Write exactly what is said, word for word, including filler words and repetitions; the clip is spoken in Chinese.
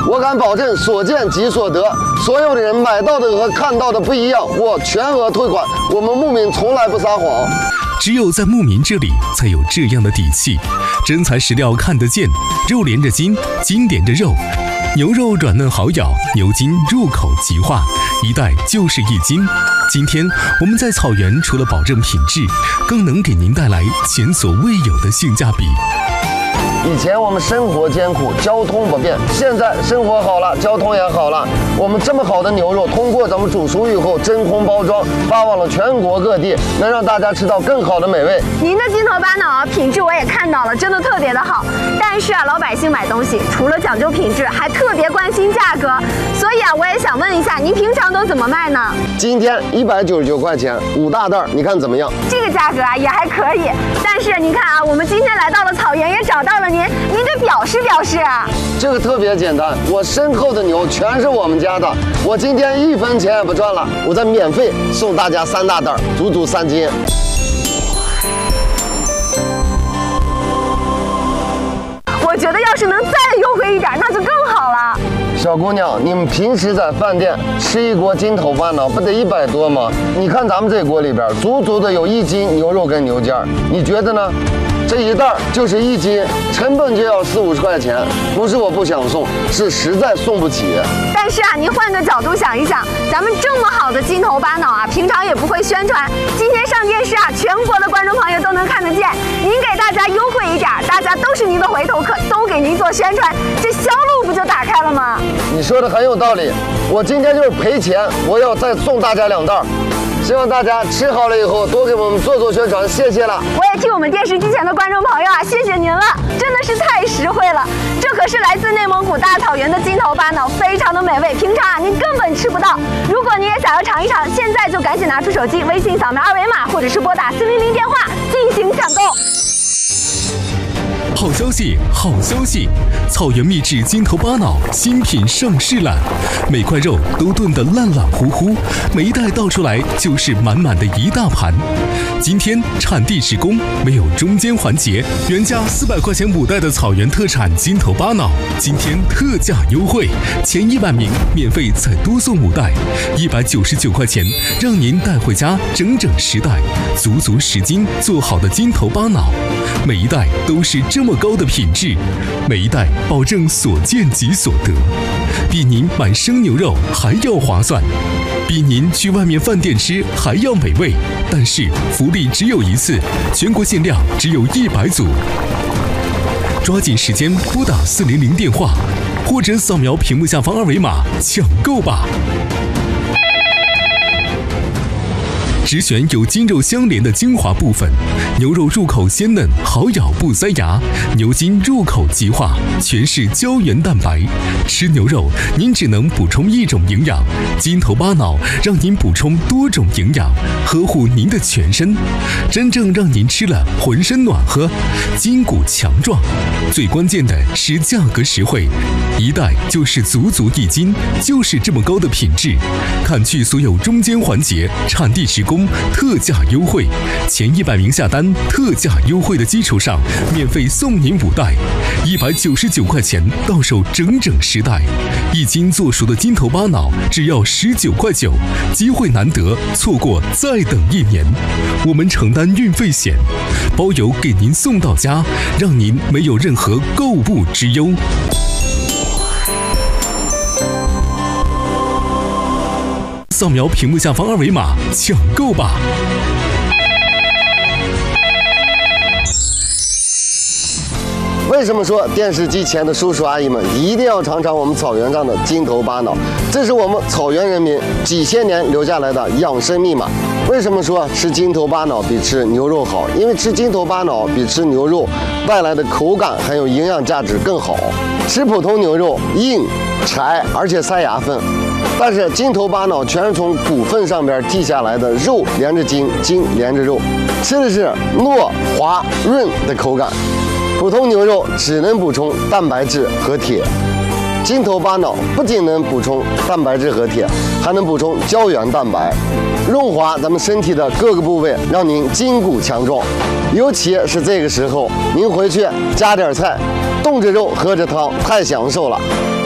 我敢保证，所见即所得。所有的人买到的和看到的不一样，我全额退款。我们牧民从来不撒谎。 只有在牧民这里才有这样的底气。真材实料看得见，肉连着筋，筋连着肉。牛肉软嫩好咬，牛筋入口即化，一袋就是一斤。今天我们在草原，除了保证品质，更能给您带来前所未有的性价比。 以前我们生活艰苦，交通不便，现在生活好了，交通也好了。我们这么好的牛肉，通过咱们煮熟以后真空包装，发往了全国各地，能让大家吃到更好的美味。 您的筋头巴脑啊，品质我也看到了，真的特别的好。但是啊，老百姓买东西除了讲究品质，还特别关心价格。所以啊，我也想问一下，您平常都怎么卖呢？ 今天一百九十九块钱五大袋，你看怎么样？ 这个价格啊也还可以。但是您看啊，我们今天来到了草原，也找到了您，您得表示表示啊。 这个特别简单，我身后的牛全是我们家的，我今天一分钱也不赚了，我再免费送大家三大袋，足足三斤。 我觉得要是能再优惠一点，那就更好了。 小姑娘，你们平时在饭店吃一锅筋头巴脑，不得一百多吗？你看咱们这锅里边，足足的有一斤牛肉跟牛腱，你觉得呢？这一袋就是一斤，成本就要四五十块钱，不是我不想送，是实在送不起。 但是啊，您换个角度想一想，咱们这么好的筋头巴脑啊，平常也不会宣传，今天上电视啊，全国的观众朋友都能看得见。您给大家优惠一点，大家都是您的回头客，都给您做宣传，这销路不就打开了吗？ 你说的很有道理，我今天就是赔钱，我要再送大家两袋。希望大家吃好了以后多给我们做做宣传，谢谢了。 我也替我们电视机前的观众朋友啊，谢谢您了，真的是太实惠了。这可是来自内蒙古大草原的筋头巴脑，非常的美味，平常啊您根本吃不到。如果你也想要尝一尝，现在就赶紧拿出手机，微信扫描二维码，或者是拨打四零零电话进行抢购。 好消息，好消息！草原秘制筋头巴脑新品上市了，每块肉都炖得烂烂糊糊，每一袋倒出来就是满满的一大盘。今天产地直供，没有中间环节，原价四百块钱五袋的草原特产筋头巴脑，今天特价优惠，前一百名免费再多送五袋，一百九十九块钱，让您带回家整整十袋，足足十斤做好的筋头巴脑，每一袋都是这么高的品质，每一袋保证所见即所得，比您买生牛肉还要划算，比您去外面饭店吃还要美味。但是福利只有一次，全国限量只有一百组，抓紧时间拨打四零零电话，或者扫描屏幕下方二维码抢购吧。只选有筋肉相连的精华部分，牛肉入口鲜嫩，好咬不塞牙；牛筋入口即化，全是胶原蛋白。吃牛肉，您只能补充一种营养，筋头巴脑让您补充多种营养，呵护您的全身，真正让您吃了浑身暖和，筋骨强壮。最关键的是价格实惠，一袋就是足足一斤，就是这么高的品质，砍去所有中间环节，产地直供。特价优惠，前一百名下单，特价优惠的基础上，免费送您五袋，一百九十九块钱到手整整十袋，一斤做熟的筋头巴脑只要十九块九，机会难得，错过再等一年。我们承担运费险，包邮给您送到家，让您没有任何购物之忧。扫描屏幕下方二维码抢购吧！ 为什么说电视机前的叔叔阿姨们一定要尝尝我们草原上的筋头巴脑？这是我们草原人民几千年留下来的养生密码。为什么说吃筋头巴脑比吃牛肉好？因为吃筋头巴脑比吃牛肉带来的口感还有营养价值更好。吃普通牛肉硬柴，而且塞牙缝。但是筋头巴脑全是从骨缝上边剔下来的，肉连着筋，筋连着肉，吃的是糯滑润的口感。普通牛肉只能补充蛋白质和铁，筋头巴脑不仅能补充蛋白质和铁，还能补充胶原蛋白，润滑咱们身体的各个部位，让您筋骨强壮。尤其是这个时候，您回去加点菜，冻着肉喝着汤，太享受了。